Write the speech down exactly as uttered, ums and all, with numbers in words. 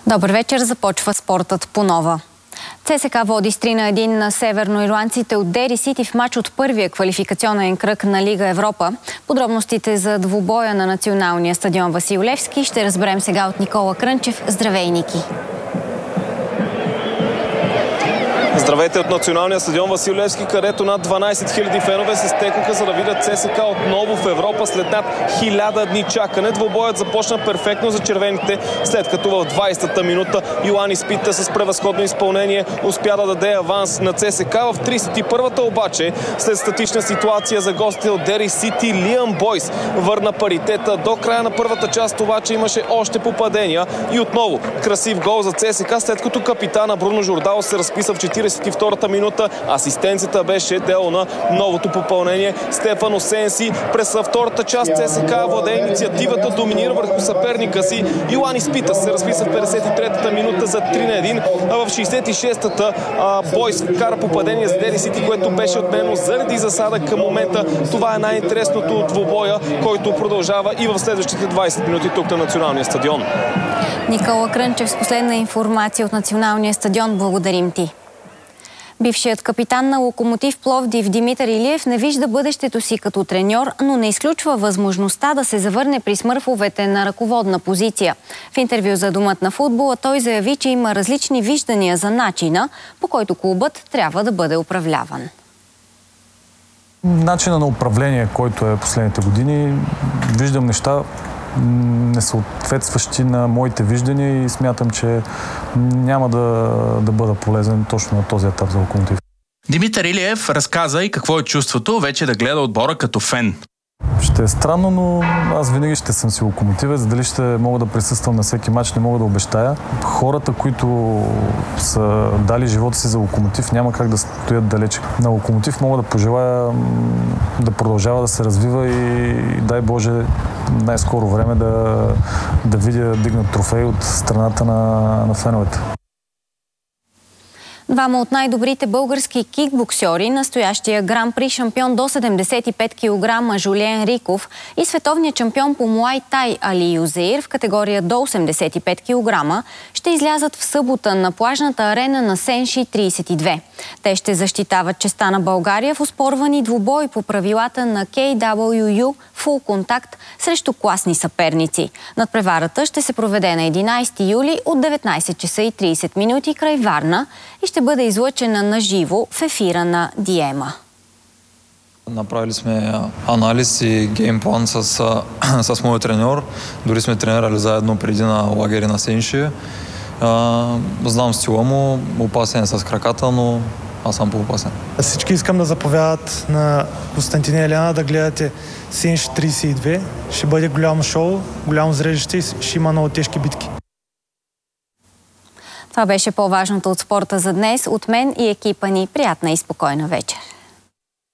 Добър вечер, започва спортът по нова. ЦСКА води с три на един на северноирландците от Дери Сити в матч от първия квалификационен кръг на Лига Европа. Подробностите за двубоя на националния стадион Васил Левски ще разберем сега от Никола Крънчев. Здравей, Ники! Здравейте от националния стадион Васил Левски, където над дванайсет хиляди фенове се стекоха, за да видят ЦСКА отново в Европа след над хиляда дни чакане. Двубоят започна перфектно за червените, след като в двайсетата минута Йоанис Пита с превъзходно изпълнение успя да даде аванс на ЦСКА. В трийсет и първата обаче, след статична ситуация за гостите от Дери Сити, Лиам Бойс върна паритета. До края на първата част обаче имаше още попадения и отново красив гол за ЦСКА, след като капитана Бруно Жордало се разписа в четирийсет и втората минута. Асистенцията беше дело на новото попълнение Стефано Сенси. През втората част ЦСКА владее инициативата, доминира върху съперника си. Йоанис Пита се разписа в петдесет и третата минута за три на един, а в шейсет и шестата Бойс кара попадение за Дери Сити, което беше отменено заради засада към момента. Това е най-интересното от двубоя, който продължава и в следващите двайсет минути тук на националния стадион. Никола Крънчев с последна информация от националния стадион. Благодарим ти. Бившият капитан на Локомотив Пловдив Димитър Илиев не вижда бъдещето си като треньор, но не изключва възможността да се завърне при смърфовете на ръководна позиция. В интервю за Домът на футбола той заяви, че има различни виждания за начина, по който клубът трябва да бъде управляван. Начина на управление, който е последните години, виждам неща несъответстващи на моите виждания и смятам, че няма да, да бъда полезен точно на този етап за Локомотив. Димитър Илиев разказа и какво е чувството вече да гледа отбора като фен. Ще е странно, но аз винаги ще съм си локомотивец. Дали ще мога да присъствам на всеки матч, не мога да обещая. Хората, които са дали живота си за Локомотив, няма как да стоят далече. На Локомотив мога да пожелая да продължава да се развива и дай Боже най-скоро време да, да видя дигнат трофей от страната на, на феновете. Двама от най-добрите български кикбоксьори, настоящия гран-при шампион до седемдесет и пет килограма Жулиен Риков и световният шампион по Муай Тай Али Юзеир в категория до осемдесет и пет килограма, ще излязат в събота на плажната арена на Сенши трийсет и две. Те ще защитават честа на България в оспорвани двубой по правилата на Кей Дабъл Ю Ю Full Contact срещу класни съперници. Надпреварата ще се проведе на единайсети юли от деветнайсет часа и трийсет минути край Варна и ще бъде излъчена на живо в ефира на Диема. Направили сме анализ и геймплан с, с моят треньор. Дори сме тренирали заедно преди на лагери на Сенши. Знам стила му, опасен е с краката, но аз съм по-опасен. Всички искам да заповядат на Константин и Елена да гледате Сенши трийсет и две. Ще бъде голямо шоу, голямо зрелище и ще има много тежки битки. Това беше по-важното от спорта за днес. От мен и екипа ни приятна и спокойна вечер.